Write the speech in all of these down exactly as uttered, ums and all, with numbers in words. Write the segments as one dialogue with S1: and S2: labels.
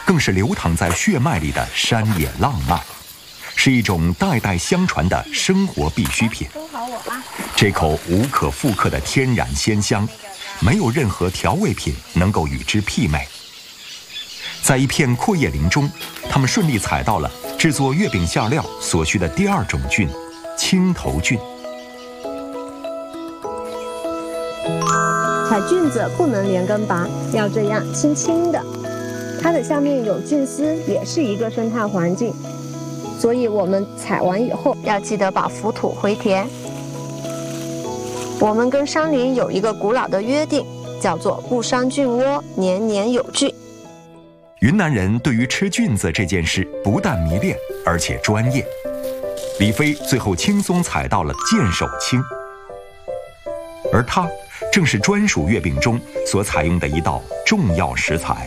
S1: 更是流淌在血脉里的山野浪漫，是一种代代相传的生活必需品。这口无可复刻的天然鲜香，没有任何调味品能够与之媲美。在一片阔叶林中，他们顺利采到了制作月饼馅料所需的第二种菌——青头菌。
S2: 采菌子不能连根拔，要这样轻轻的。它的下面有菌丝，也是一个生态环境，所以我们采完以后要记得把浮土回填。我们跟山林有一个古老的约定，叫做不伤菌窝，年年有菌。
S1: 云南人对于吃菌子这件事不但迷恋，而且专业。李飞最后轻松采到了剑手青，而它正是专属月饼中所采用的一道重要食材。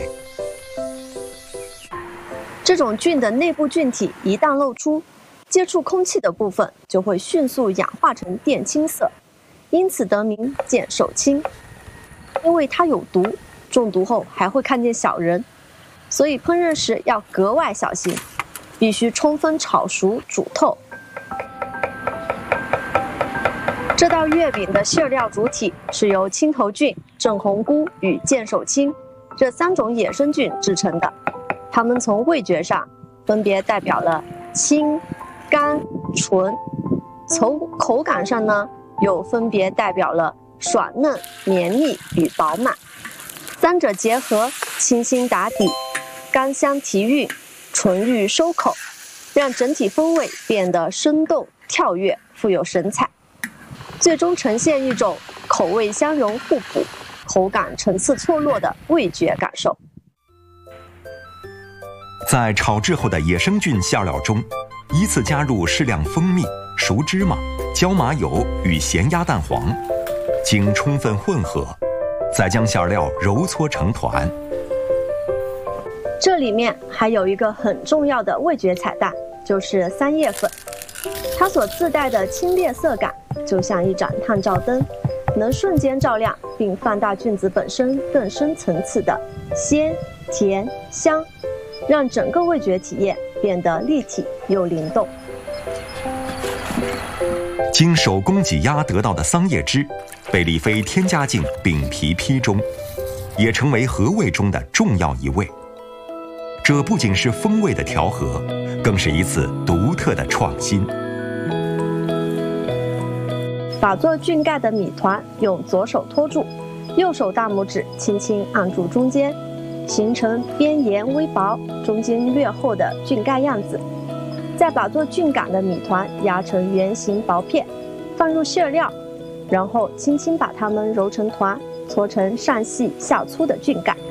S2: 这种菌的内部菌体一旦露出，接触空气的部分就会迅速氧化成靛青色，因此得名剑手青。因为它有毒，中毒后还会看见小人，所以烹饪时要格外小心，必须充分炒熟煮透。这道月饼的馅料主体是由青头菌、正红菇与剑手青这三种野生菌制成的。它们从味觉上分别代表了清、甘、醇，从口感上呢，又分别代表了爽嫩、绵密与饱满。三者结合，清新打底，甘香提韵，醇郁收口，让整体风味变得生动跳跃，富有神采，最终呈现一种口味相融互补、口感层次错落的味觉感受。
S1: 在炒制后的野生菌馅料中，依次加入适量蜂蜜、熟芝麻、椒麻油与咸鸭蛋黄，经充分混合，再将馅料揉搓成团。
S2: 这里面还有一个很重要的味觉彩蛋，就是三叶粉。它所自带的清冽色感，就像一盏探照灯，能瞬间照亮并放大菌子本身更深层次的鲜、甜、香，让整个味觉体验变得立体又灵动。
S1: 经手工挤压得到的桑叶汁，被李飞添加进饼皮坯中，也成为合味中的重要一味。这不仅是风味的调和，更是一次独特的创新。
S2: 把做菌盖的米团用左手托住，右手大拇指轻轻按住中间，形成边沿微薄、中间略厚的菌盖样子。再把做菌杆的米团压成圆形薄片，放入馅料，然后轻轻把它们揉成团，搓成上细下粗的菌盖。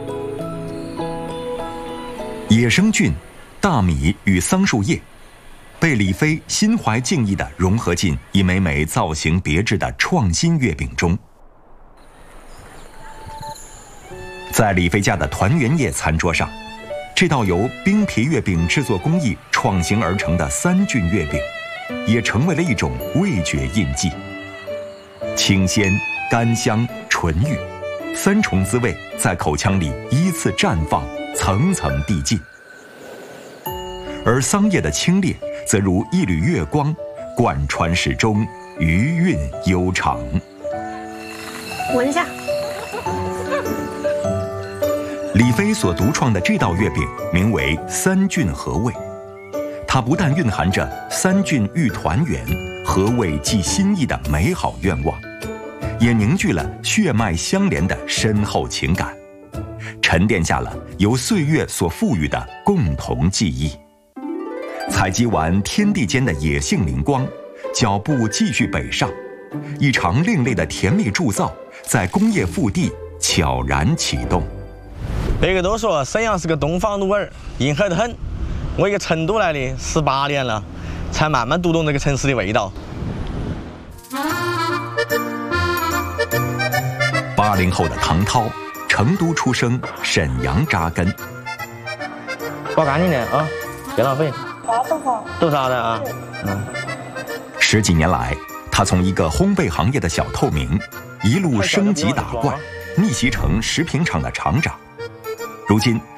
S1: 野生菌、大米与桑树叶，被李飞心怀敬意地融合进一枚枚造型别致的创新月饼中。在李飞家的团圆夜餐桌上，这道由冰皮月饼制作工艺创新而成的三菌月饼，也成为了一种味觉印记。清鲜、甘香、醇郁，三重滋味在口腔里依次绽放，层层递进。而桑叶的清冽，则如一缕月光，贯穿始终，余韵悠长。
S2: 闻一下。
S1: 李飞所独创的这道月饼名为三菌合味，它不但蕴含着三菌遇团圆、合味寄心意的美好愿望，也凝聚了血脉相连的深厚情感，沉淀下了由岁月所赋予的共同记忆。采集完天地间的野性灵光，脚步继续北上，一场另类的甜蜜铸造在工业腹地悄然启动。
S3: 别个都说沈阳是个东方鹿儿，硬核得很。我一个成都来的，十八年了，才慢慢读懂这个城市的味道。
S1: 八零后的唐涛，成都出生，沈阳扎根。
S3: 刮干净点啊，别浪费。
S2: 豆腐
S3: 豆沙的啊，嗯。
S1: 十几年来，他从一个烘焙行业的小透明，一路升级打怪，逆袭成食品厂的厂长。如今，